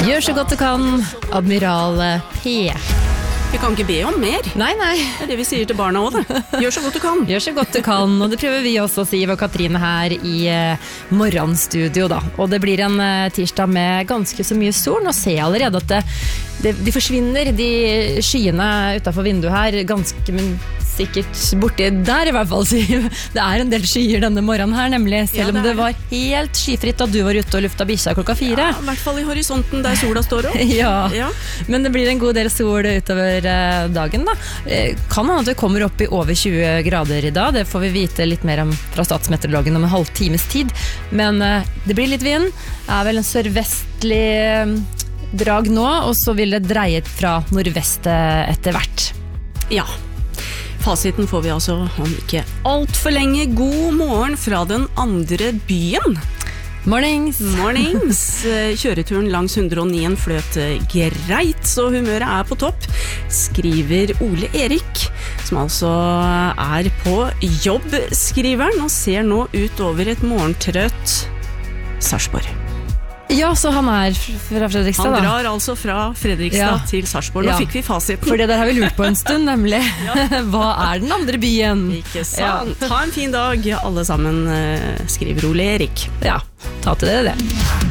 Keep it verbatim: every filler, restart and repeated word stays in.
Gjør så godt du kan, Admiral P. Vi kan ikke be om mer. Nei, nei. Det er det vi sier til barna også, det. Gjør så godt du kan. Gjør så godt du kan, og det prøver vi også å si ved Katrine her i eh, morgenstudio da. Og det blir en eh, tirsdag med ganske så mye sol. Nå ser jeg allerede at det, det, de forsvinner, de skyene utenfor vinduet her, ganske, men sikkert borti der i hvert fall. Det er en del skyer denne morgenen her, nemlig, selv om ja, det, det var helt skyfritt da du var ute og lufta bikkja klokka fire. Ja, i hvert fall i horisonten der sola står opp. ja. ja, men det blir en god del sol utover dagen da. Kan man at det kommer opp i over tjue grader i dag, det får vi vite litt mer om fra statsmeteorologen om en halv times tid, men det blir litt vind, det er vel en sørvestlig drag nå, og så vil det dreie fra nordvest etter hvert. Ja, fasiten får vi altså om ikke alt for lenge. God morgen fra den andre byen. Mornings. Mornings. Kjøreturen langs hundre og ni fløt greit, så humøret er på topp, skriver Ole Erik, som altså er på jobb, skriver han, og ser nå ut over et morgentrøtt Sarpsborg. Ja, så han er fra Fredrikstad da. Han drar altså fra Fredrikstad ja. til Sarpsborg. Nå ja. fikk vi fasiten. For det der har vi lurt på en stund, nemlig. ja. Hva er den andre byen? Ikke sant. Ja. Ha en fin dag, alle sammen, skriver Ole Erik. Ja, ta til dere det.